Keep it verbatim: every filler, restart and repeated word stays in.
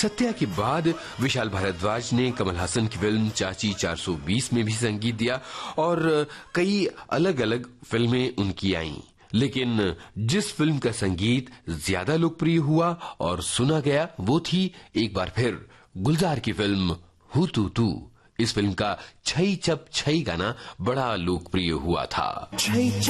सत्या के बाद विशाल भारद्वाज ने कमल हासन की फिल्म चाची चार सौ बीस में भी संगीत दिया और कई अलग अलग फिल्में उनकी आईं। लेकिन जिस फिल्म का संगीत ज्यादा लोकप्रिय हुआ और सुना गया वो थी एक बार फिर गुलजार की फिल्म हू तू तू। इस फिल्म का छई चप छई गाना बड़ा लोकप्रिय हुआ था।